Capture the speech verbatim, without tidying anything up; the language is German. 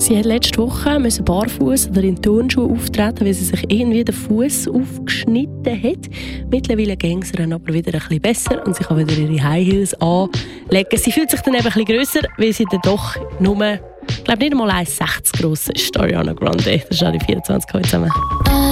Sie hat letzte Woche müssen barfuß oder in Turnschuhen auftreten, weil sie sich irgendwie den Fuß aufgeschnitten hat. Mittlerweile ging es ihr aber wieder ein bisschen besser und sie kann wieder ihre High Heels anlegen. Sie fühlt sich dann eben ein bisschen grösser, weil sie dann doch nur, ich glaube nicht einmal eins Komma sechzig gross ist, Ariana Grande. Das ist alle vierundzwanzig heute zusammen.